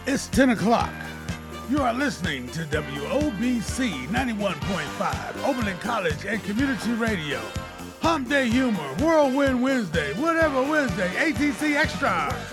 It's 10 o'clock. You are listening to WOBC 91.5, Oberlin College and Community Radio. Hump Day Humor, Whirlwind Wednesday, Whatever Wednesday, ATC Extra.